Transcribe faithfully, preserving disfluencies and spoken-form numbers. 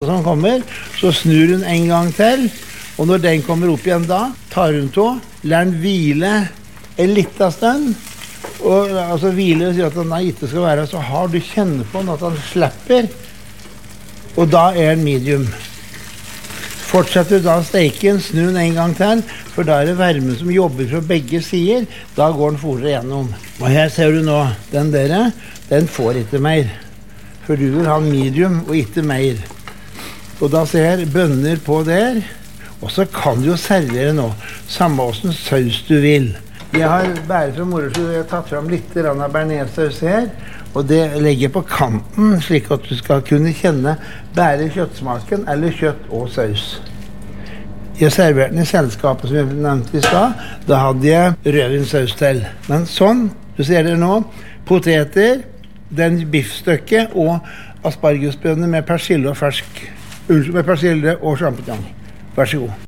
som kommer, så snur hun en gang til, og når den kommer opp igjen da, tar hun til, lar den hvile en liten stund, og altså hvile og sier at den ikke skal være, så har du kjenne på den at den slipper, og da er den medium. Fortsetter da steiken, snu den en gang til, for da er det varme som jobber fra begge sider, da går den fortere gjennom. Og her ser du nå, den der, den får ikke mer, for du vil ha medium og ikke mer. Og da ser bønner på der, og så kan du jo servere nå, samme hvordan saus du vil. Jeg har bare fra morgenskjul, jeg har tatt frem litt av bearnéssaus her, og det legger på kanten, slik at du skal kunne kjenne bare kjøttsmaken eller kjøtt og saus. Jeg serverte den i selskapet som jeg nevnte i stad, da hadde jeg rødvinsaus til. Men sånn, du ser det nå, poteter, den biffstykket og aspargesbønner med persille og fersk, unnskyld, med persille og champignon. Vær så god.